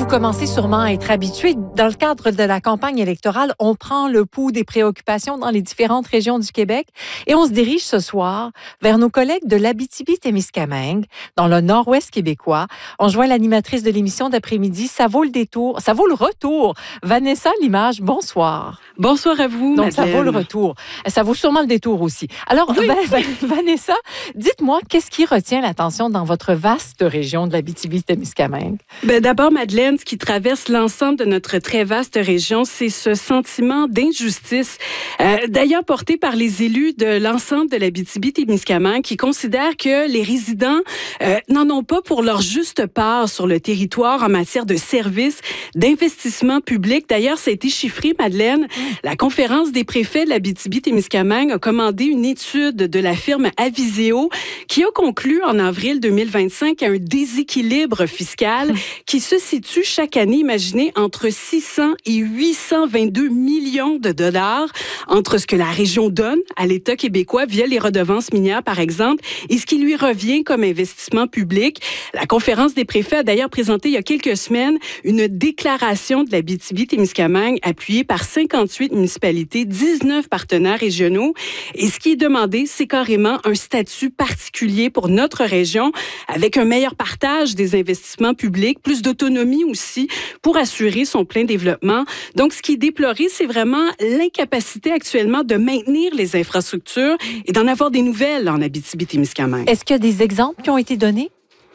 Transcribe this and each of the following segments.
vous commencez sûrement à être habitué. Dans le cadre de la campagne électorale, on prend le pouls des préoccupations dans les différentes régions du Québec et on se dirige ce soir vers nos collègues de l'Abitibi-Témiscamingue, dans le nord-ouest québécois. On joint l'animatrice de l'émission d'après-midi. Ça vaut le détour, ça vaut le retour. Vanessa Limage, bonsoir. Bonsoir à vous, Donc, Madeleine. ça vaut le retour. Ça vaut sûrement le détour aussi. Alors, Oui. Vanessa, dites-moi, qu'est-ce qui retient l'attention dans votre vaste région de l'Abitibi-Témiscamingue? D'abord, Madeleine, ce qui traverse l'ensemble de notre très vaste région, c'est ce sentiment d'injustice, d'ailleurs porté par les élus de l'ensemble de l'Abitibi-Témiscamingue qui considèrent que les résidents n'en ont pas pour leur juste part sur le territoire en matière de services, d'investissement public. D'ailleurs, ça a été chiffré, Madeleine. La conférence des préfets de l'Abitibi-Témiscamingue a commandé une étude de la firme Aviseo qui a conclu en avril 2025 un déséquilibre fiscal qui se situe chaque année, imaginez, entre 600 et 822 millions de dollars entre ce que la région donne à l'État québécois via les redevances minières, par exemple, et ce qui lui revient comme investissement public. La conférence des préfets a d'ailleurs présenté il y a quelques semaines une déclaration de l'Abitibi-Témiscamingue appuyée par 58 municipalités, 19 partenaires régionaux. Et ce qui est demandé, c'est carrément un statut particulier pour notre région avec un meilleur partage des investissements publics, plus d'autonomie aussi pour assurer son plein développement. Donc, ce qui est déploré, c'est vraiment l'incapacité actuellement de maintenir les infrastructures et d'en avoir des nouvelles en Abitibi-Témiscamingue. Est-ce qu'il y a des exemples qui ont été donnés?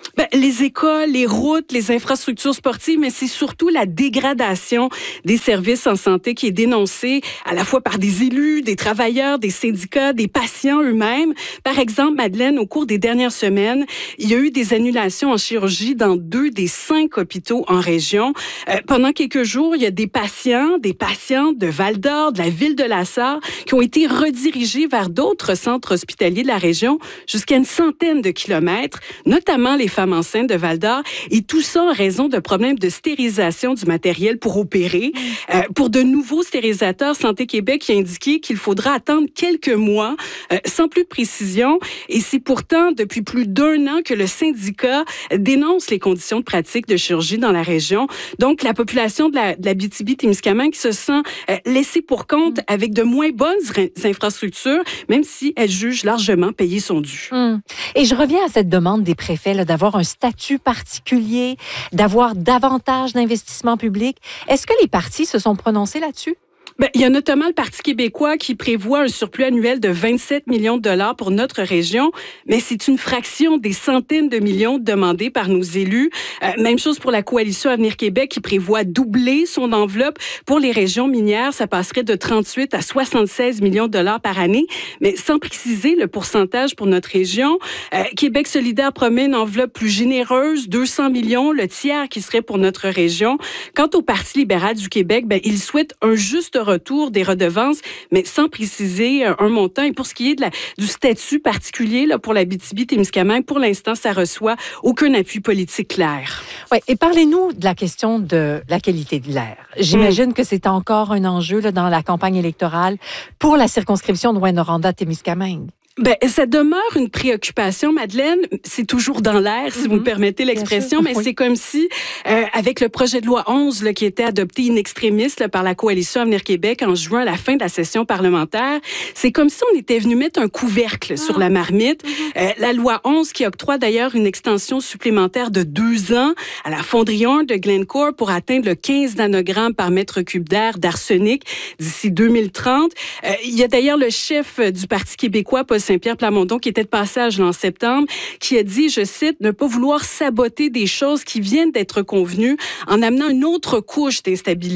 Les écoles, les routes, les infrastructures sportives, mais c'est surtout la dégradation des services en santé qui est dénoncée à la fois par des élus, des travailleurs, des syndicats, des patients eux-mêmes. Par exemple, Madeleine, au cours des dernières semaines, il y a eu des annulations en chirurgie dans 2 des 5 hôpitaux en région. Pendant quelques jours, il y a des patients, des patientes de Val-d'Or, de la ville de La Sarre, qui ont été redirigés vers d'autres centres hospitaliers de la région jusqu'à une centaine de kilomètres, notamment les femmes enceintes de Val-d'Or, et tout ça en raison de problèmes de stérilisation du matériel pour opérer. Pour de nouveaux stérilisateurs, Santé Québec a indiqué qu'il faudra attendre quelques mois, sans plus de précision, et c'est pourtant depuis plus d'1 an que le syndicat dénonce les conditions de pratique de chirurgie dans la région. Donc, la population de l'Abitibi-Témiscamingue se sent laissée pour compte avec de moins bonnes infrastructures, même si elle juge largement payer son dû. Et je reviens à cette demande des préfets là, d'avoir un statut particulier, d'avoir davantage d'investissements publics. Est-ce que les partis se sont prononcés là-dessus? Il y a notamment le Parti québécois qui prévoit un surplus annuel de 27 millions de dollars pour notre région, mais c'est une fraction des centaines de millions demandés par nos élus. Même chose pour la Coalition Avenir Québec qui prévoit doubler son enveloppe pour les régions minières. Ça passerait de 38 à 76 millions de dollars par année, mais sans préciser le pourcentage pour notre région. Québec solidaire promet une enveloppe plus généreuse, 200 millions, le tiers qui serait pour notre région. Quant au Parti libéral du Québec, il souhaite un juste retour des redevances, mais sans préciser un montant. Et pour ce qui est du statut particulier là, pour l'Abitibi-Témiscamingue, pour l'instant, ça reçoit aucun appui politique clair. Oui, et parlez-nous de la question de la qualité de l'air. J'imagine que c'est encore un enjeu là, dans la campagne électorale pour la circonscription de Rouyn-Noranda-Témiscamingue. Ça demeure une préoccupation, Madeleine. C'est toujours dans l'air, si vous me permettez l'expression, mais c'est comme si, avec le projet de loi 11 là, qui était adopté in extremis là, par la Coalition Avenir Québec en juin à la fin de la session parlementaire, c'est comme si on était venu mettre un couvercle sur la marmite. La loi 11 qui octroie d'ailleurs une extension supplémentaire de 2 ans à la fonderie Horn de Glencore pour atteindre le 15 nanogrammes par mètre cube d'air d'arsenic d'ici 2030. Il y a d'ailleurs le chef du Parti québécois, Paul Saint-Pierre Plamondon, qui était de passage là, en septembre, qui a dit, je cite, « ne pas vouloir saboter des choses qui viennent d'être convenues en amenant une autre couche d'instabilité ».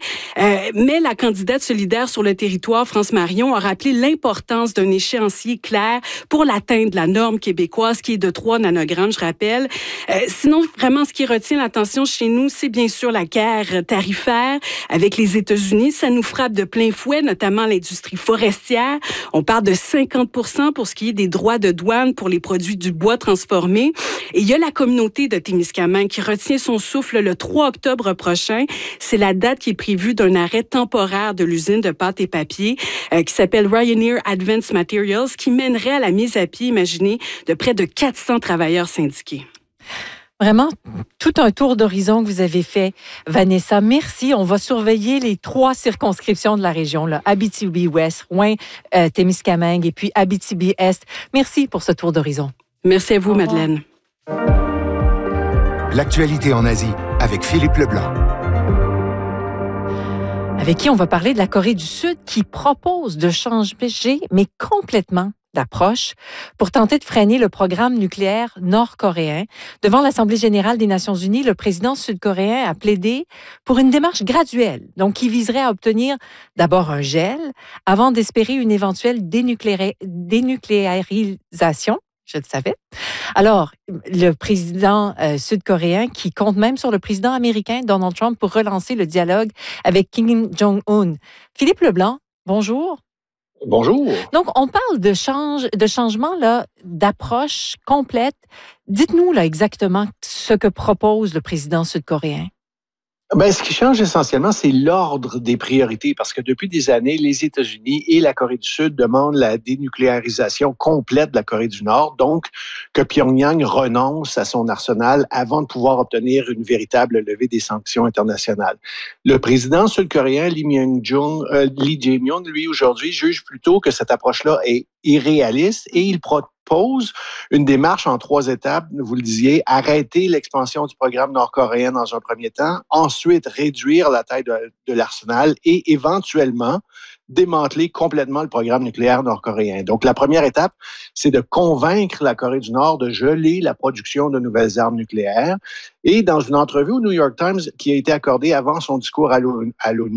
Mais la candidate solidaire sur le territoire, France Marion, a rappelé l'importance d'un échéancier clair pour l'atteinte de la norme québécoise qui est de 3 nanogrammes, je rappelle. Sinon, vraiment, ce qui retient l'attention chez nous, c'est bien sûr la guerre tarifaire avec les États-Unis. Ça nous frappe de plein fouet, notamment l'industrie forestière. On parle de 50% pour ce qui est des droits de douane pour les produits du bois transformé. Et il y a la communauté de Témiscamingue qui retient son souffle le 3 octobre prochain. C'est la date qui est prévue d'un arrêt temporaire de l'usine de pâte et papier qui s'appelle Rayonier Advanced Materials, qui mènerait à la mise à pied, imaginez, de près de 400 travailleurs syndiqués. Vraiment, tout un tour d'horizon que vous avez fait, Vanessa. Merci. On va surveiller les 3 circonscriptions de la région, là. Abitibi-Ouest, Rouyn, Témiscamingue et puis Abitibi-Est. Merci pour ce tour d'horizon. Merci à vous, Madeleine. L'actualité en Asie avec Philippe Leblanc. Avec qui on va parler de la Corée du Sud qui propose de changer, mais complètement, d'approche pour tenter de freiner le programme nucléaire nord-coréen. Devant l'Assemblée générale des Nations unies, le président sud-coréen a plaidé pour une démarche graduelle, donc qui viserait à obtenir d'abord un gel avant d'espérer une éventuelle dénucléarisation. Je le savais. Alors, le président sud-coréen qui compte même sur le président américain Donald Trump pour relancer le dialogue avec Kim Jong-un. Philippe Leblanc, bonjour. Bonjour. Donc, on parle de changement là, d'approche complète. Dites-nous là, exactement ce que propose le président sud-coréen. Ben, ce qui change essentiellement, c'est l'ordre des priorités, parce que depuis des années, les États-Unis et la Corée du Sud demandent la dénucléarisation complète de la Corée du Nord, donc que Pyongyang renonce à son arsenal avant de pouvoir obtenir une véritable levée des sanctions internationales. Le président sud-coréen Lee Jae-myung, lui, aujourd'hui, juge plutôt que cette approche-là est irréaliste et il propose une démarche en 3 étapes. Vous le disiez, arrêter l'expansion du programme nord-coréen dans un premier temps, ensuite réduire la taille de l'arsenal et éventuellement démanteler complètement le programme nucléaire nord-coréen. Donc, la première étape, c'est de convaincre la Corée du Nord de geler la production de nouvelles armes nucléaires. Et dans une entrevue au New York Times qui a été accordée avant son discours à l'ONU,